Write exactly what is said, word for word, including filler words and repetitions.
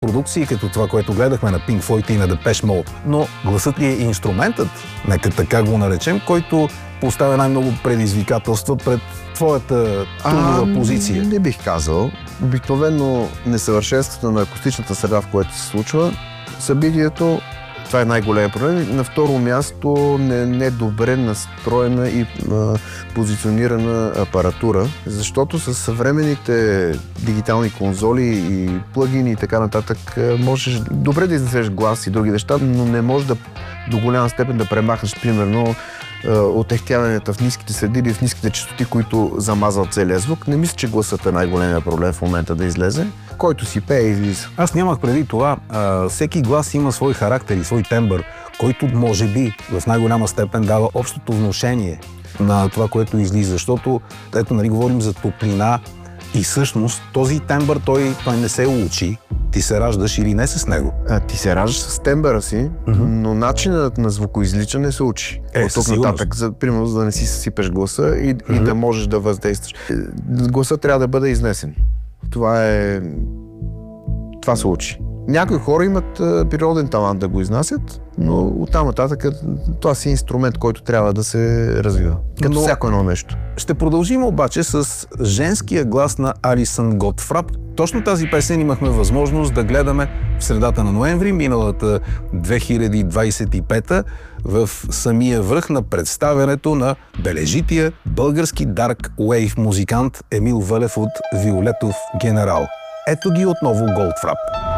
продукции, като това, което гледахме на Pink Floyd и на Depeche Mode. Но гласът ли е инструментът, нека така го наречем, който поставя най-много предизвикателства пред твоята трудова а, позиция? Не бих казал. Обикновено несъвършенството на акустичната среда, в която се случва събитието, това е най-големия проблем. На второ място не, не е добре настроена и а, позиционирана апаратура, защото с съвременните дигитални конзоли и плагини и така нататък можеш добре да изнесеш глас и други неща, но не можеш да до голяма степен да премахнеш, примерно, отехтяванията в ниските среди или в ниските честоти, които замазват целия звук. Не мисля, че гласът е най-големия проблем в момента да излезе. Който си пее, излиза. Аз нямах преди това. А, всеки глас има свой характер и свой тембър, който може би в най-голяма степен дава общото внушение на това, което излиза. Защото, ето, нали, говорим за топлина и всъщност този тембър, той, той не се учи. Ти се раждаш или не с него? А, ти се раждаш с тембъра си, mm-hmm. но начинът на звукоизличане се учи. Е, от тук нататък, за, примерно, за да не си съсипеш гласа и, mm-hmm. и да можеш да въздействаш. Гласът трябва да бъде изнесен. Това е... Това се учи. Някои хора имат а, природен талант да го изнасят, но оттам нататък това си е инструмент, който трябва да се развива. Като но всяко едно нещо. Ще продължим обаче с женския глас на Алисън Готфрап. Точно тази песен имахме възможност да гледаме в средата на ноември, миналата две хиляди двадесет и пета, в самия връх на представянето на бележития български дарк уейв музикант Емил Вълев от Виолетов генерал. Ето ги отново Готфрап.